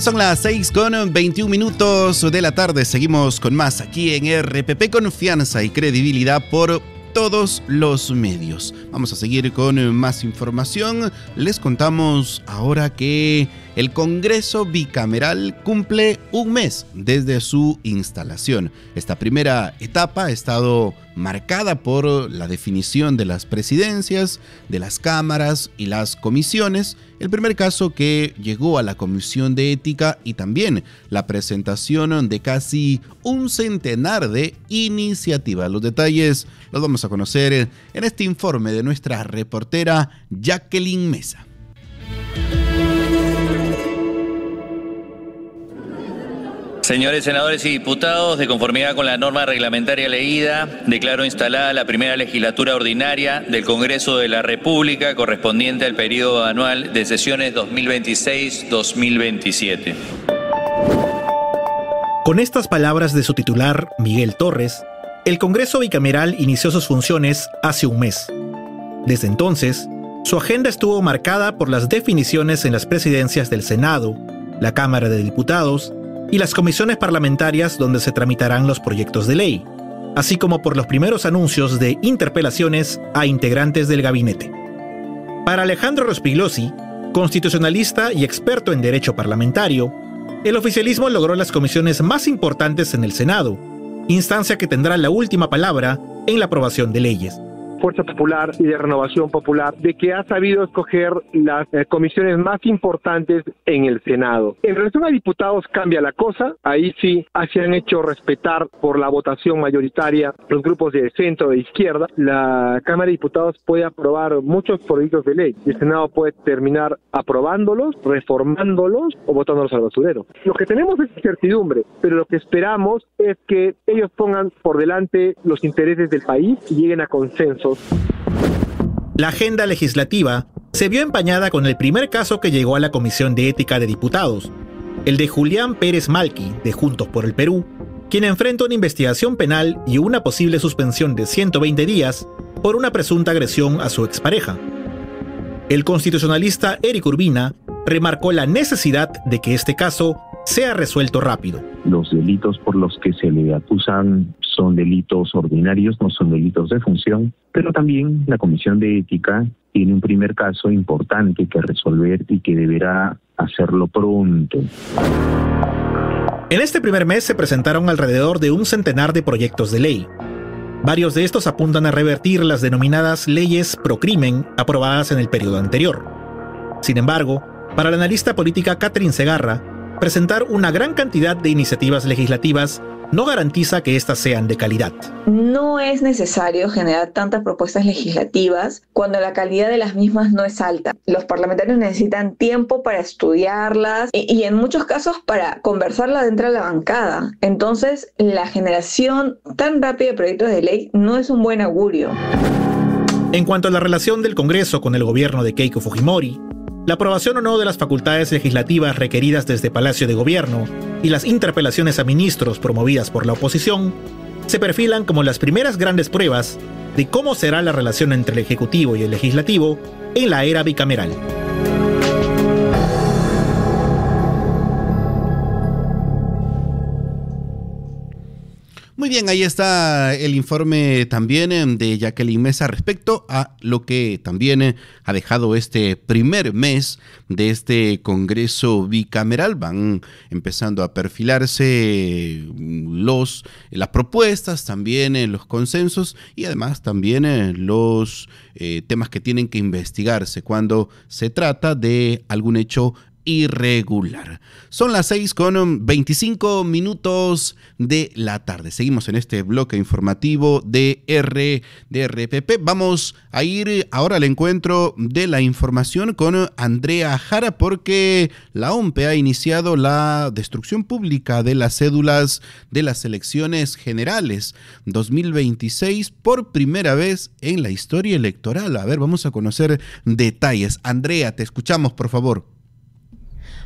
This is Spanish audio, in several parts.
Son las 6:21 de la tarde. Seguimos con más aquí en RPP, confianza y credibilidad por todos los medios. Vamos a seguir con más información. Les contamos ahora que el Congreso Bicameral cumple un mes desde su instalación. Esta primera etapa ha estado marcada por la definición de las presidencias, de las cámaras y las comisiones. El primer caso que llegó a la Comisión de Ética y también la presentación de casi un centenar de iniciativas. Los detalles los vamos a conocer en este informe de nuestra reportera Jacqueline Mesa. Señores senadores y diputados, de conformidad con la norma reglamentaria leída, declaro instalada la primera legislatura ordinaria del Congreso de la República correspondiente al periodo anual de sesiones 2026-2027. Con estas palabras de su titular, Miguel Torres, el Congreso Bicameral inició sus funciones hace un mes. Desde entonces, su agenda estuvo marcada por las definiciones en las presidencias del Senado, la Cámara de Diputados y las comisiones parlamentarias donde se tramitarán los proyectos de ley, así como por los primeros anuncios de interpelaciones a integrantes del gabinete. Para Alejandro Rospigliosi, constitucionalista y experto en derecho parlamentario, el oficialismo logró las comisiones más importantes en el Senado, instancia que tendrá la última palabra en la aprobación de leyes. Fuerza Popular y de Renovación Popular, de que ha sabido escoger las comisiones más importantes en el Senado. En relación a diputados cambia la cosa, ahí sí se han hecho respetar por la votación mayoritaria los grupos de centro e izquierda. La Cámara de Diputados puede aprobar muchos proyectos de ley y el Senado puede terminar aprobándolos, reformándolos o botándolos al basurero. Lo que tenemos es incertidumbre, pero lo que esperamos es que ellos pongan por delante los intereses del país y lleguen a consensos. La agenda legislativa se vio empañada con el primer caso que llegó a la Comisión de Ética de Diputados, el de Julián Pérez Malqui, de Juntos por el Perú, quien enfrenta una investigación penal y una posible suspensión de 120 días por una presunta agresión a su expareja. El constitucionalista Eric Urbina remarcó la necesidad de que este caso sea resuelto rápido. Los delitos por los que se le acusan son delitos ordinarios, no son delitos de función, pero también la Comisión de Ética tiene un primer caso importante que resolver y que deberá hacerlo pronto. En este primer mes se presentaron alrededor de un centenar de proyectos de ley. Varios de estos apuntan a revertir las denominadas leyes procrimen aprobadas en el periodo anterior. Sin embargo, para la analista política Catherine Segarra, presentar una gran cantidad de iniciativas legislativas no garantiza que éstas sean de calidad. No es necesario generar tantas propuestas legislativas cuando la calidad de las mismas no es alta. Los parlamentarios necesitan tiempo para estudiarlas y en muchos casos para conversarlas dentro de la bancada. Entonces, la generación tan rápida de proyectos de ley no es un buen augurio. En cuanto a la relación del Congreso con el gobierno de Keiko Fujimori, la aprobación o no de las facultades legislativas requeridas desde Palacio de Gobierno y las interpelaciones a ministros promovidas por la oposición se perfilan como las primeras grandes pruebas de cómo será la relación entre el Ejecutivo y el Legislativo en la era bicameral. Muy bien, ahí está el informe también de Jacqueline Mesa respecto a lo que también ha dejado este primer mes de este Congreso Bicameral. Van empezando a perfilarse las propuestas, también los consensos y además también los temas que tienen que investigarse cuando se trata de algún hecho irregular. Son las 6:25 de la tarde. Seguimos en este bloque informativo de RPP. Vamos a ir ahora al encuentro de la información con Andrea Jara, porque la OMPE ha iniciado la destrucción pública de las cédulas de las elecciones generales 2026 por primera vez en la historia electoral. A ver, vamos a conocer detalles. Andrea, te escuchamos, por favor.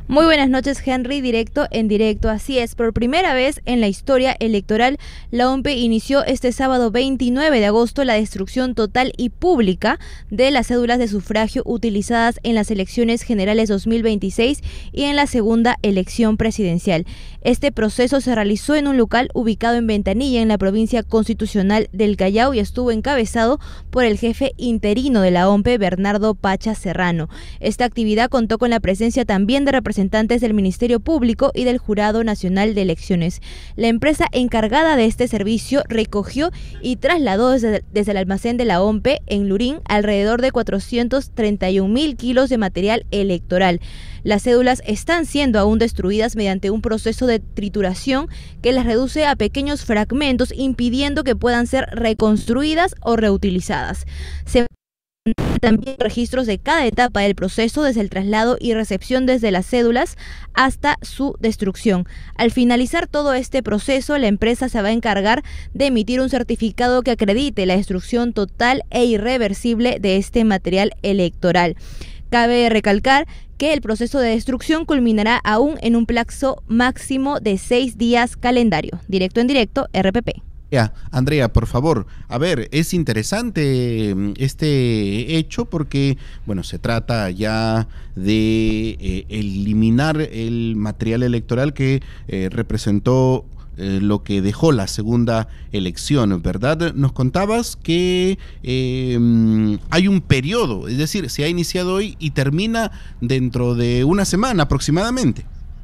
Muy buenas noches, Henry, directo en directo. Así es, por primera vez en la historia electoral, la OMPE inició este sábado 29 de agosto la destrucción total y pública de las cédulas de sufragio utilizadas en las elecciones generales 2026 y en la segunda elección presidencial. Este proceso se realizó en un local ubicado en Ventanilla, en la provincia constitucional del Callao, y estuvo encabezado por el jefe interino de la OMPE, Bernardo Pacha Serrano. Esta actividad contó con la presencia también de representantes del Ministerio Público y del Jurado Nacional de Elecciones. La empresa encargada de este servicio recogió y trasladó desde el almacén de la OMPE en Lurín alrededor de 431.000 kilos de material electoral. Las cédulas están siendo aún destruidas mediante un proceso de trituración que las reduce a pequeños fragmentos, impidiendo que puedan ser reconstruidas o reutilizadas. Se también registros de cada etapa del proceso, desde el traslado y recepción desde las cédulas hasta su destrucción. Al finalizar todo este proceso, la empresa se va a encargar de emitir un certificado que acredite la destrucción total e irreversible de este material electoral. Cabe recalcar que el proceso de destrucción culminará aún en un plazo máximo de 6 días calendario. Directo en directo, RPP. Andrea, por favor, a ver, es interesante este hecho porque, bueno, se trata ya de eliminar el material electoral que representó lo que dejó la segunda elección, ¿verdad? Nos contabas que hay un periodo, es decir, se ha iniciado hoy y termina dentro de una semana aproximadamente.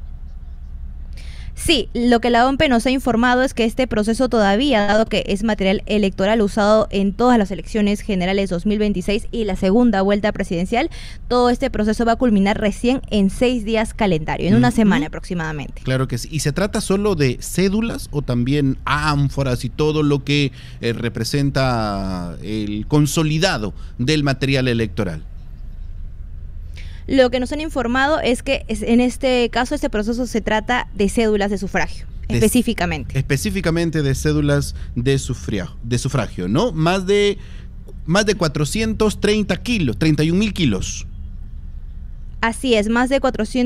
Sí, lo que la OMPE nos ha informado es que este proceso todavía, dado que es material electoral usado en todas las elecciones generales 2026 y la segunda vuelta presidencial, todo este proceso va a culminar recién en 6 días calendario, en una semana aproximadamente. Claro que sí. ¿Y se trata solo de cédulas o también ánforas y todo lo que representa el consolidado del material electoral? Lo que nos han informado es que en este caso este proceso se trata de cédulas de sufragio, específicamente. Específicamente de cédulas de sufragio, ¿no? Más de 430 kilos, 31.000 kilos. Así es, más de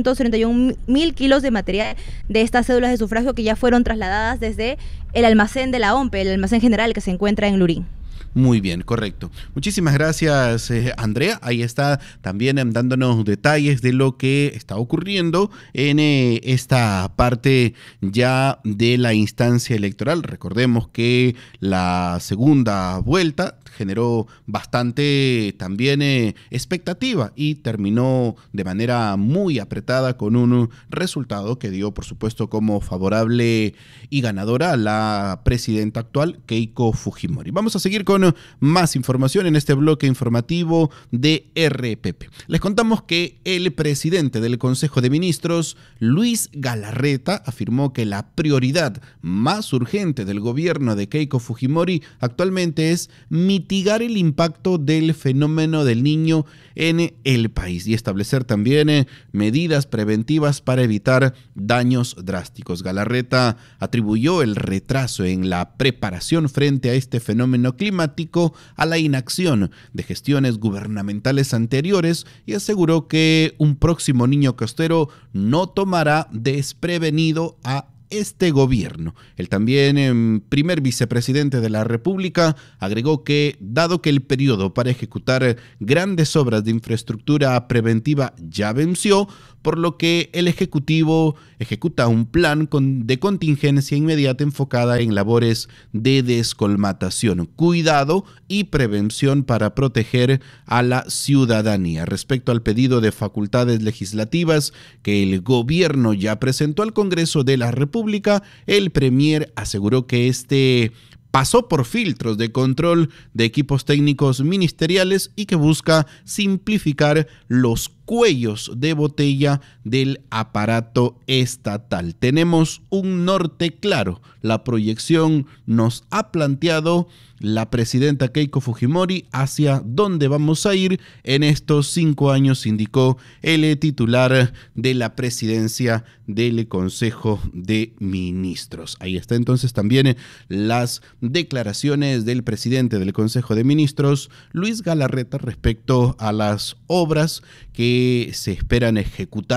431.000 kilos de material de estas cédulas de sufragio que ya fueron trasladadas desde el almacén de la OMPE, el almacén general que se encuentra en Lurín. Muy bien, correcto. Muchísimas gracias, Andrea. Ahí está también dándonos detalles de lo que está ocurriendo en esta parte ya de la instancia electoral. Recordemos que la segunda vuelta generó bastante también expectativa y terminó de manera muy apretada con un resultado que dio, por supuesto, como favorable y ganadora a la presidenta actual, Keiko Fujimori. Vamos a seguir con más información en este bloque informativo de RPP. Les contamos que el presidente del Consejo de Ministros, Luis Galarreta, afirmó que la prioridad más urgente del gobierno de Keiko Fujimori actualmente es mitigar el impacto del fenómeno del Niño en el país y establecer también medidas preventivas para evitar daños drásticos. Galarreta atribuyó el retraso en la preparación frente a este fenómeno climático a la inacción de gestiones gubernamentales anteriores y aseguró que un próximo niño costero no tomará desprevenido a este gobierno. El también primer vicepresidente de la República agregó que, dado que el periodo para ejecutar grandes obras de infraestructura preventiva ya venció, por lo que el Ejecutivo ejecuta un plan de contingencia inmediata enfocada en labores de descolmatación, cuidado y prevención para proteger a la ciudadanía. Respecto al pedido de facultades legislativas que el gobierno ya presentó al Congreso de la República, el premier aseguró que este pasó por filtros de control de equipos técnicos ministeriales y que busca simplificar los cuellos de botella del aparato estatal. Tenemos un norte claro. La proyección nos ha planteado la presidenta Keiko Fujimori hacia dónde vamos a ir en estos 5 años, indicó el titular de la presidencia del Consejo de Ministros. Ahí está entonces también las declaraciones del presidente del Consejo de Ministros, Luis Galarreta, respecto a las obras que se esperan ejecutar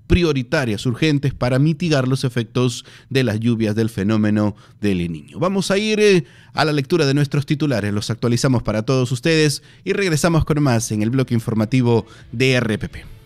prioritarias, urgentes, para mitigar los efectos de las lluvias del fenómeno del Niño. Vamos a ir a la lectura de nuestros titulares, los actualizamos para todos ustedes y regresamos con más en el bloque informativo de RPP.